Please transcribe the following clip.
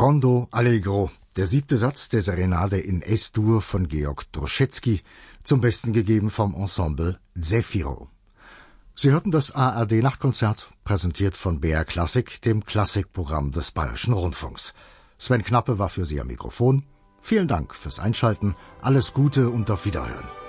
Rondo Allegro, der 7. Satz der Serenade in Es-Dur von Georg Droschetsky, zum Besten gegeben vom Ensemble Zefiro. Sie hörten das ARD-Nachtkonzert, präsentiert von BR Klassik, dem Klassikprogramm des Bayerischen Rundfunks. Sven Knappe war für Sie am Mikrofon. Vielen Dank fürs Einschalten, alles Gute und auf Wiederhören.